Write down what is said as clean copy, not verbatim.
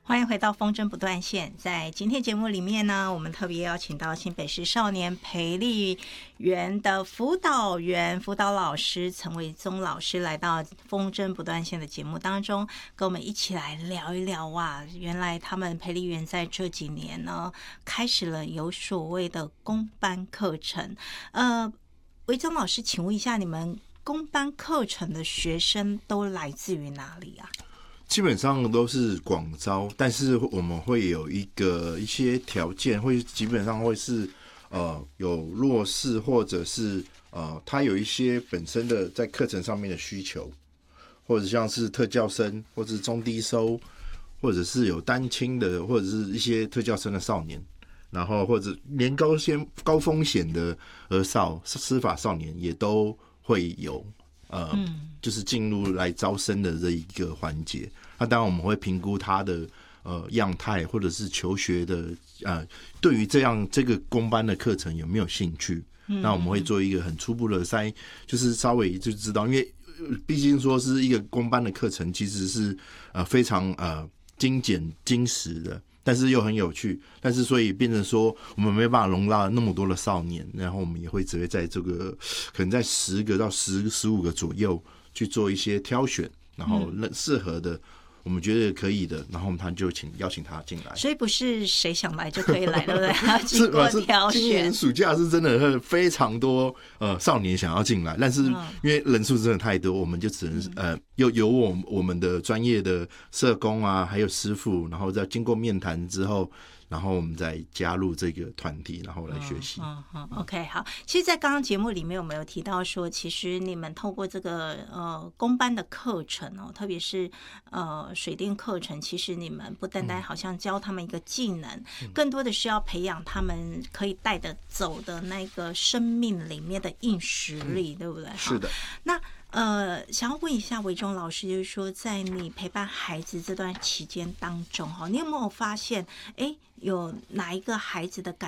欢迎回到风筝不断线。在今天节目里面呢，我们特别邀请到新北市少年培力园的辅导员、辅导老师陈维宗老师来到风筝不断线的节目当中，跟我们一起来聊一聊哇，原来他们培力园在这几年呢，开始了有所谓的公班课程。维宗老师，请问一下，你们公班课程的学生都来自于哪里啊？ 基本上都是广招，但是我们会有一些条件，会基本上会是有弱势，或者是他有一些本身的在课程上面的需求，或者像是特教生，或者是中低收，或者是有单亲的，或者是一些特教生的少年，然后或者连高风险的儿少、司法少年也都会有。就是进入来招生的这一个环节，那当然我们会评估他的样态，或者是求学的对于这个公班的课程有没有兴趣？那我们会做一个很初步的筛，就是稍微就知道，因为毕竟说是一个公班的课程，其实是非常精简精实的。但是又很有趣，但是所以变成说我们没办法容纳那么多的少年，然后我们也会只会在这个可能在10个到15个左右去做一些挑选，然后适合的我们觉得可以的，然后我们就邀请他进来。 所以不是谁想来就可以来，对不对？要经过挑选。 今年暑假是真的非常多少年想要进来，但是因为人数真的太多，我们就只能由我们的专业的社工啊，还有师傅，然后再经过面谈之后，然后我们再加入这个团体，然后来学习。 OK， 好。其实，在刚刚节目里面，我们有提到说，其实你们透过这个公班的课程哦，特别是水电课程，其实你们不单单好像教他们一个技能，更多的是要培养他们可以带得走的那个生命里面的硬实力，对不对？ 是的。 那想要问一下维宗老师，就是说，在你陪伴孩子这段期间当中，你有没有发现，有哪一个孩子的感